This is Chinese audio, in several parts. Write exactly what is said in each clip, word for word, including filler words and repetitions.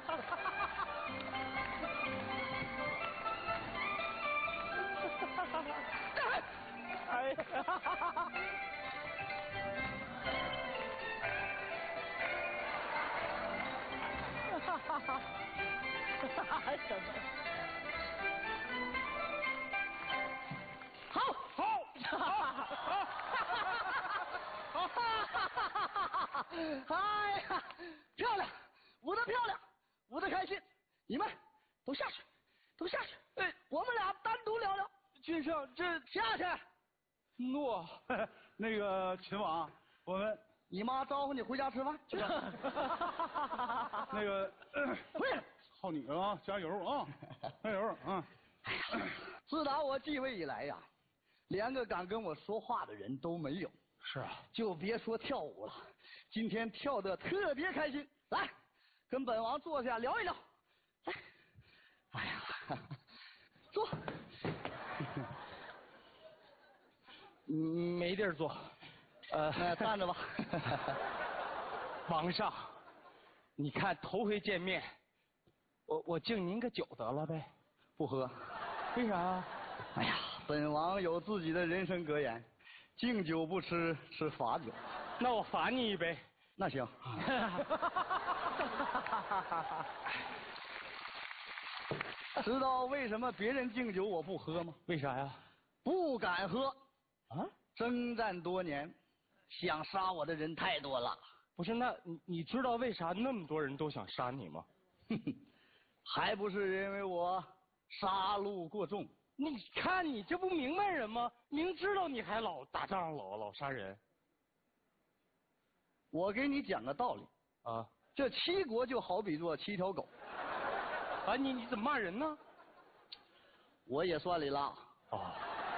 哎呀！哈哈哈！哎什么？好，好，好，好！哎呀，漂亮，舞得漂亮，舞得开心，你们都下去，都下去。哎，我们俩单独聊聊。君上，这下去。 诺，那个秦王，我们你妈招呼你回家吃饭去。 那个， 回来， 好女人啊，加油啊，加油啊！ 哎呀，自打我继位以来呀，连个敢跟我说话的人都没有。 是啊， 就别说跳舞了，今天跳得特别开心。来，跟本王坐下聊一聊。来，哎呀，坐。 嗯，没地儿坐，呃， 呃，站着吧。 皇上，你看头回见面，我我敬您个酒得了呗。 不喝。 为啥啊？ 哎呀，本王有自己的人生格言，敬酒不吃，吃罚酒。 那我罚你一杯。 那行。知道为什么别人敬酒我不喝吗？ 为啥呀？ 不敢喝。 啊！ 征战多年，想杀我的人太多了。 不是，那你你知道为啥那么多人都想杀你吗？ 哼哼，还不是因为我杀戮过重。 你看你这不明白人吗？明知道你还老打仗老老杀人。 我给你讲个道理啊， 这七国就好比做七条狗。 啊，你你怎么骂人呢？ 我也算里了。 哦。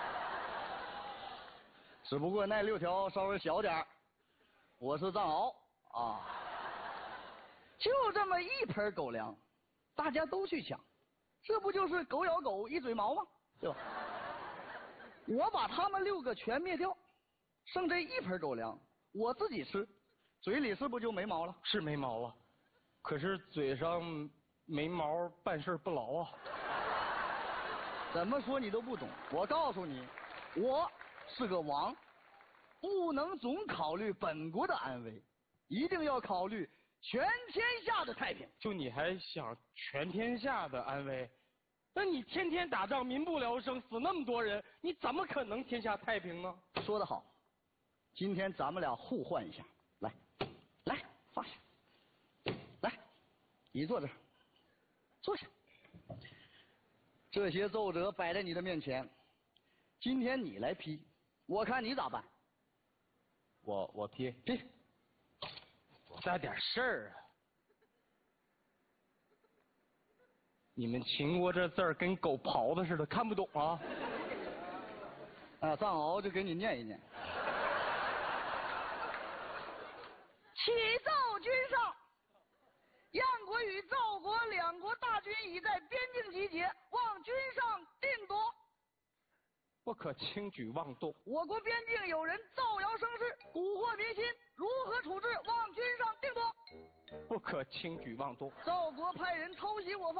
只不过那六条稍微小点儿，我是藏獒啊，就这么一盆狗粮，大家都去抢，这不就是狗咬狗一嘴毛吗？对吧？我把他们六个全灭掉，剩这一盆狗粮，我自己吃，嘴里是不是就没毛了？ 是没毛啊，可是嘴上没毛，办事不牢啊。 怎么说你都不懂？我告诉你，我是个王，不能总考虑本国的安危，一定要考虑全天下的太平。 就你还想全天下的安危？那你天天打仗，民不聊生，死那么多人，你怎么可能天下太平呢？ 说得好，今天咱们俩互换一下，来，来，放下，来，你坐这儿，坐下。这些奏折摆在你的面前，今天你来批，我看你咋办？ 我我批批， 大点事儿啊！你们秦国这字儿跟狗刨子似的，看不懂啊！ 啊，藏獒就给你念一念。启奏君上，燕国与赵国两国大军已在边境集结，望君上定夺。 不可轻举妄动。 我国边境有人造谣生事，蛊惑民心，如何处置？望君上定夺。 不可轻举妄动。 赵国派人偷袭我方。